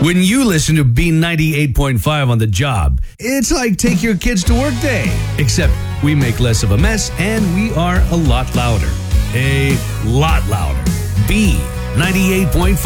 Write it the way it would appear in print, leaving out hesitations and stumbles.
When you listen to B98.5 on the job, it's like take your kids to work day. Except we make less of a mess and we are a lot louder. A lot louder. B98.5.